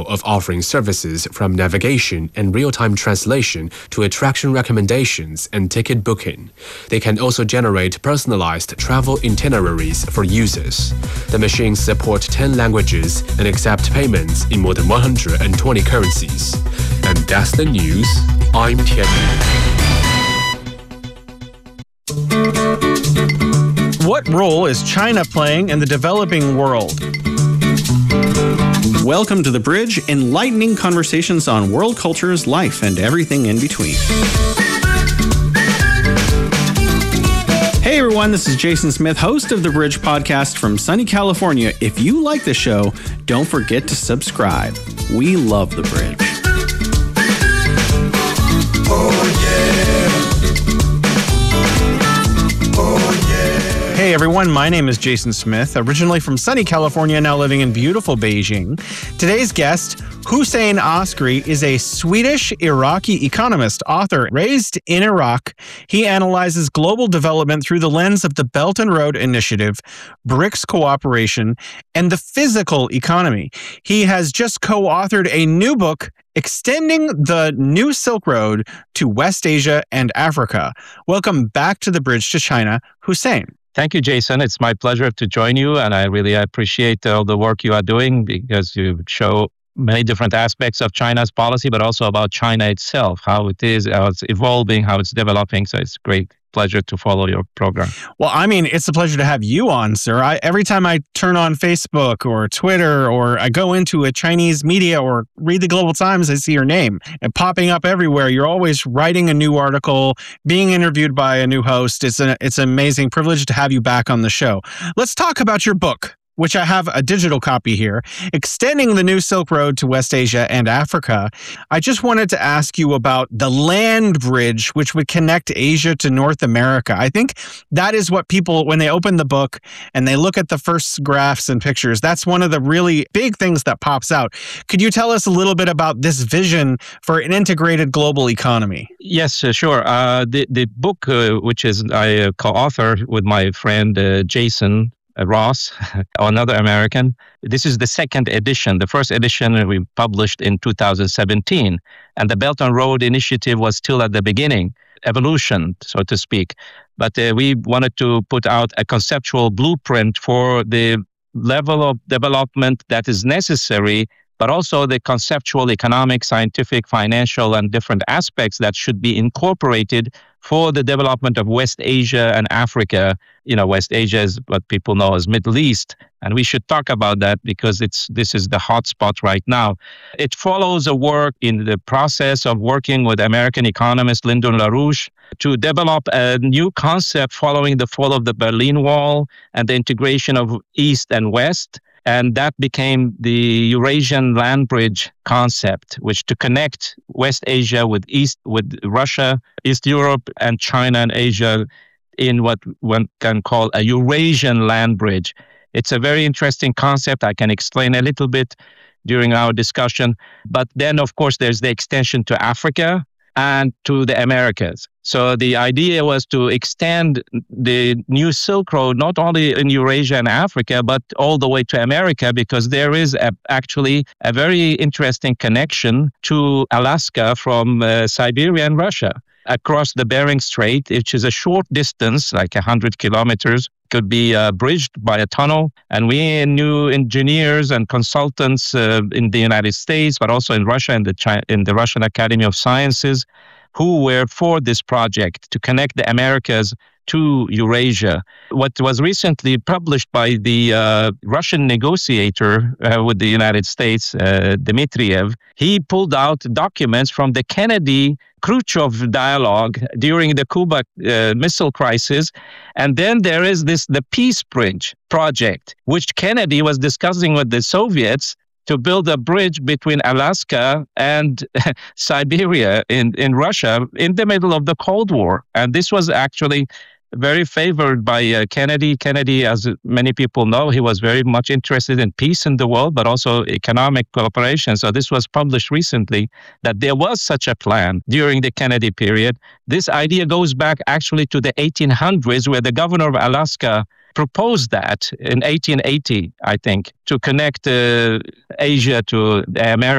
of offering services from navigation and real-time translation to attraction recommendations and ticket booking. They can also generate personalized travel itineraries for users. The machines support 10 languages and accept payments in more than 120 currencies. And that's the news. I'm Tianyu. What role is China playing in the developing world? Welcome to The Bridge, enlightening conversations on world cultures, life, and everything in between. Hey everyone, this is Jason Smith, host of The Bridge podcast from sunny California. If you like the show, don't forget to subscribe. We love The Bridge. Hey everyone, my name is Jason Smith, originally from sunny California, now living in beautiful Beijing. Today's guest, Hussein Askari, is a Swedish-Iraqi economist, author. Raised in Iraq, he analyzes global development through the lens of the Belt and Road Initiative, BRICS cooperation, and the physical economy. He has just co-authored a new book, Extending the New Silk Road to West Asia and Africa. Welcome back to The Bridge to China, Hussein. Thank you, Jason. It's my pleasure to join you, and I really appreciate all the work you are doing because you show many different aspects of China's policy, but also about China itself, how it is, how it's evolving, how it's developing. So it's a great pleasure to follow your program. Well, I mean, it's a pleasure to have you on, sir. Every time I turn on Facebook or Twitter or I go into a Chinese media or read the Global Times, I see your name and popping up everywhere. You're always writing a new article, being interviewed by a new host. It's an amazing privilege to have you back on the show. Let's talk about your book, which I have a digital copy here, Extending the New Silk Road to West Asia and Africa. I just wanted to ask you about the land bridge, which would connect Asia to North America. I think that is what people, when they open the book and they look at the first graphs and pictures, that's one of the really big things that pops out. Could you tell us a little bit about this vision for an integrated global economy? Yes, sure. The book, which is I co-author with my friend Jason Ross, another American. This is the second edition. The first edition we published in 2017, and the Belt and Road Initiative was still at the beginning, evolution, so to speak. But we wanted to put out a conceptual blueprint for the level of development that is necessary, but also the conceptual, economic, scientific, financial, and different aspects that should be incorporated for the development of West Asia and Africa. You know, West Asia is what people know as Middle East, and we should talk about that because this is the hot spot right now. It follows a work in the process of working with American economist Lyndon LaRouche to develop a new concept following the fall of the Berlin Wall and the integration of East and West. And that became the Eurasian land bridge concept, which to connect West Asia with Russia, East Europe, and China and Asia in what one can call a Eurasian land bridge. It's a very interesting concept. I can explain a little bit during our discussion. But then, of course, there's the extension to Africa and to the Americas. So the idea was to extend the new Silk Road, not only in Eurasia and Africa, but all the way to America, because there is actually a very interesting connection to Alaska from Siberia and Russia across the Bering Strait, which is a short distance, like 100 kilometers, could be bridged by a tunnel. And we knew engineers and consultants in the United States, but also in Russia, in the Russian Academy of Sciences, who were for this project to connect the Americas to Eurasia. What was recently published by the Russian negotiator with the United States, Dmitriev, he pulled out documents from the Kennedy-Khrushchev dialogue during the Cuba Missile Crisis. And then there is the Peace Bridge project, which Kennedy was discussing with the Soviets to build a bridge between Alaska and Siberia in Russia in the middle of the Cold War. And this was actually very favored by Kennedy. Kennedy, as many people know, he was very much interested in peace in the world, but also economic cooperation. So this was published recently that there was such a plan during the Kennedy period. This idea goes back actually to the 1800s, where the governor of Alaska proposed that in 1880, I think, to connect Asia to the Americas.